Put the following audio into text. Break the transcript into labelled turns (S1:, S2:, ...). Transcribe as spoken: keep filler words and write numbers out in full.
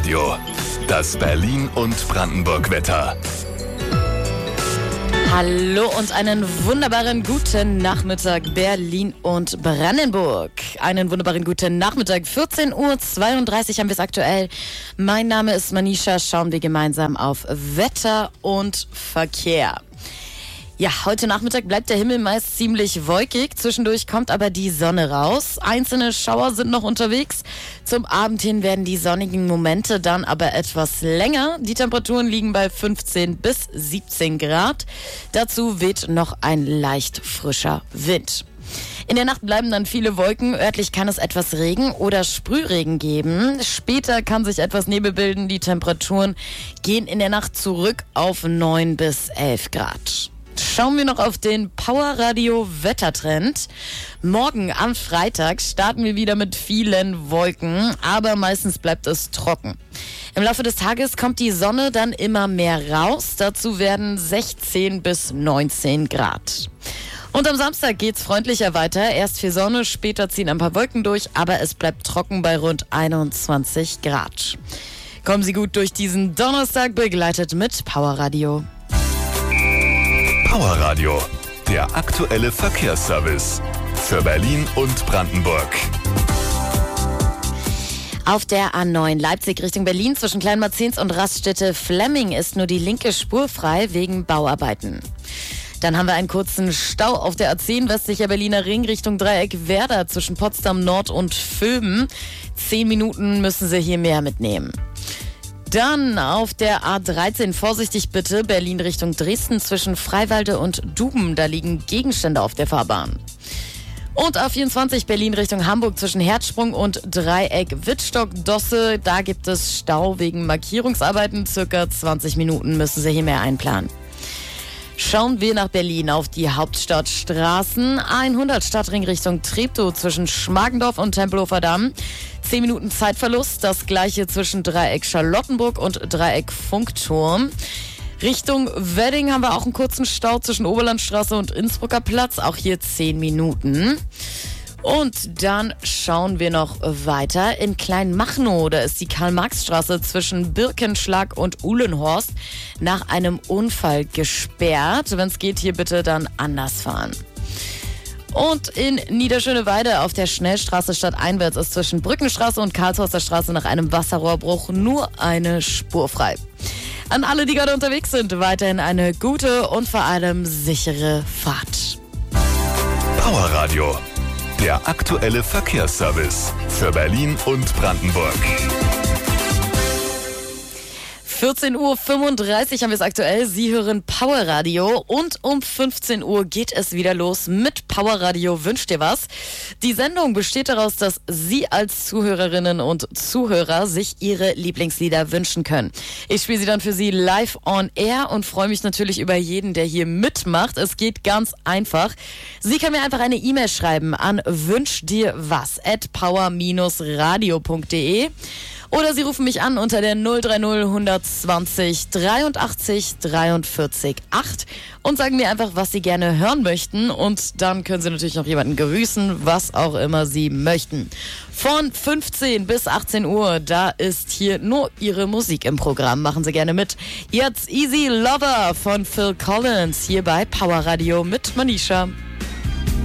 S1: Radio, das Berlin- und Brandenburg-Wetter.
S2: Hallo und einen wunderbaren guten Nachmittag Berlin und Brandenburg. Einen wunderbaren guten Nachmittag, vierzehn Uhr zweiunddreißig haben wir es aktuell. Mein Name ist Manisha, schauen wir gemeinsam auf Wetter und Verkehr. Ja, heute Nachmittag bleibt der Himmel meist ziemlich wolkig, zwischendurch kommt aber die Sonne raus. Einzelne Schauer sind noch unterwegs. Zum Abend hin werden die sonnigen Momente dann aber etwas länger. Die Temperaturen liegen bei fünfzehn bis siebzehn Grad. Dazu weht noch ein leicht frischer Wind. In der Nacht bleiben dann viele Wolken. Örtlich kann es etwas Regen oder Sprühregen geben. Später kann sich etwas Nebel bilden. Die Temperaturen gehen in der Nacht zurück auf neun bis elf Grad. Schauen wir noch auf den Powerradio-Wettertrend. Morgen am Freitag starten wir wieder mit vielen Wolken, aber meistens bleibt es trocken. Im Laufe des Tages kommt die Sonne dann immer mehr raus. Dazu werden sechzehn bis neunzehn Grad. Und am Samstag geht's freundlicher weiter. Erst viel Sonne, später ziehen ein paar Wolken durch, aber es bleibt trocken bei rund einundzwanzig Grad. Kommen Sie gut durch diesen Donnerstag, begleitet mit Powerradio.
S1: Powerradio, der aktuelle Verkehrsservice für Berlin und Brandenburg.
S2: Auf der A neun Leipzig Richtung Berlin zwischen Kleinmarzens und Raststätte Flemming ist nur die linke Spur frei wegen Bauarbeiten. Dann haben wir einen kurzen Stau auf der A zehn westlicher Berliner Ring Richtung Dreieck Werder zwischen Potsdam Nord und Vöben. Zehn Minuten müssen Sie hier mehr mitnehmen. Dann auf der A dreizehn, vorsichtig bitte, Berlin Richtung Dresden zwischen Freiwalde und Duben. Da liegen Gegenstände auf der Fahrbahn. Und A vierundzwanzig, Berlin Richtung Hamburg zwischen Herzsprung und Dreieck Wittstock-Dosse. Da gibt es Stau wegen Markierungsarbeiten. Circa zwanzig Minuten müssen Sie hier mehr einplanen. Schauen wir nach Berlin auf die Hauptstadtstraßen. hundert Stadtring Richtung Treptow zwischen Schmargendorf und Tempelhofer Damm. zehn Minuten Zeitverlust. Das gleiche zwischen Dreieck Charlottenburg und Dreieck Funkturm. Richtung Wedding haben wir auch einen kurzen Stau zwischen Oberlandstraße und Innsbrucker Platz. Auch hier zehn Minuten. Und dann schauen wir noch weiter in Kleinmachnow. Da ist die Karl-Marx-Straße zwischen Birkenschlag und Uhlenhorst nach einem Unfall gesperrt. Wenn es geht, hier bitte dann anders fahren. Und in Niederschöneweide auf der Schnellstraße stadteinwärts ist zwischen Brückenstraße und Karlshorster Straße nach einem Wasserrohrbruch nur eine Spur frei. An alle, die gerade unterwegs sind, weiterhin eine gute und vor allem sichere Fahrt.
S1: Powerradio, der aktuelle Verkehrsservice für Berlin und Brandenburg.
S2: vierzehn Uhr fünfunddreißig haben wir es aktuell. Sie hören Powerradio und um fünfzehn Uhr geht es wieder los mit Powerradio Wünsch dir was. Die Sendung besteht daraus, dass Sie als Zuhörerinnen und Zuhörer sich Ihre Lieblingslieder wünschen können. Ich spiele sie dann für Sie live on air und freue mich natürlich über jeden, der hier mitmacht. Es geht ganz einfach. Sie können mir einfach eine E-Mail schreiben an wünschdirwas at power radio punkt de. Oder Sie rufen mich an unter der null drei null hundertzwanzig dreiundachtzig dreiundvierzig acht und sagen mir einfach, was Sie gerne hören möchten. Und dann können Sie natürlich noch jemanden grüßen, was auch immer Sie möchten. Von fünfzehn bis achtzehn Uhr, da ist hier nur Ihre Musik im Programm. Machen Sie gerne mit. Jetzt Easy Lover von Phil Collins hier bei Powerradio mit Manisha.